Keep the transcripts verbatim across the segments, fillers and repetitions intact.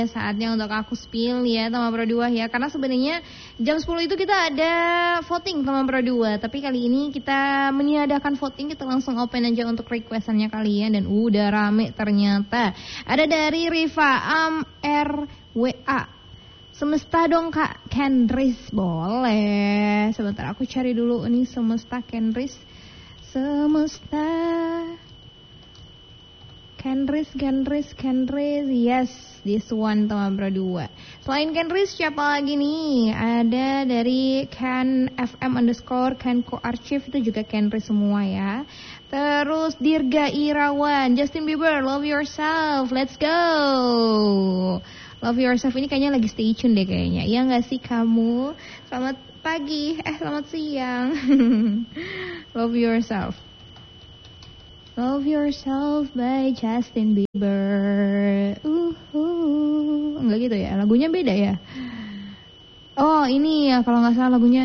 Saatnya untuk aku spill ya teman Pro dua ya. Karena sebenarnya jam sepuluh itu kita ada voting teman Pro dua. Tapi kali ini kita meniadakan voting, kita langsung open aja untuk requestannya kalian. Dan udah rame ternyata. Ada dari Riva Am R W A. Semesta dong Kak Kendris. Boleh. Sebentar aku cari dulu nih Semesta Kendris. Semesta Kendris, Kendris, Kendris. Yes, this one teman Pro dua. Selain Kendris siapa lagi nih? Ada dari Ken F M underscore Kenko Archive, itu juga Kendris semua ya. Terus Dirga Irawan, Justin Bieber, Love Yourself, let's go. Love Yourself ini kayaknya lagi stay tune deh kayaknya. Iya gak sih kamu? Selamat pagi, eh selamat siang. Love Yourself. Love Yourself by Justin Bieber. Uh, uh. Enggak gitu ya, lagunya beda ya. Oh ini ya kalau nggak salah lagunya.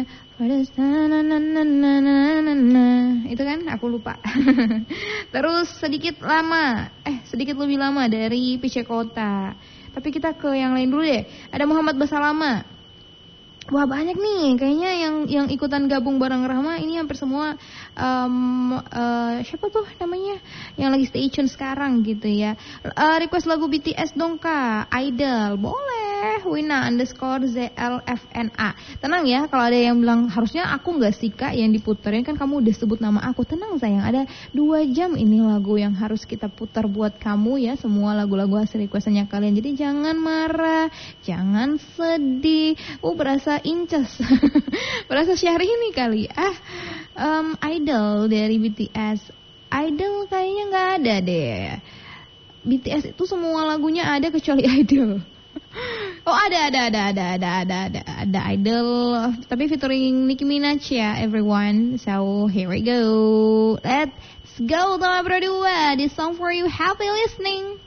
Itu kan aku lupa. Terus sedikit lama, eh sedikit lebih lama dari P C Kota. Tapi kita ke yang lain dulu deh. Ada Muhammad Basalama. Wah banyak nih, kayaknya yang yang ikutan gabung bareng Rahma ini hampir semua um, uh, siapa tuh namanya yang lagi stay tune sekarang gitu ya. Uh, request lagu B T S dong Kak, Idol, boleh. Wina underscore Z L F N A. Tenang ya, kalau ada yang bilang harusnya aku nggak sih Kak yang diputerin, kan kamu udah sebut nama aku. Tenang sayang, ada dua jam ini lagu yang harus kita putar buat kamu ya, semua lagu-lagu hasil requestannya kalian. Jadi jangan marah, jangan sedih. Uh berasa incas. Berasa Syahrini kali. Ah, um, Idol dari B T S. Idol kayaknya nggak ada deh. B T S itu semua lagunya ada kecuali Idol. Oh ada ada ada ada ada ada ada ada Idol, tapi featuring Nicki Minaj ya everyone. So here we go. Let's go teman Pro dua. This song for you. Happy listening.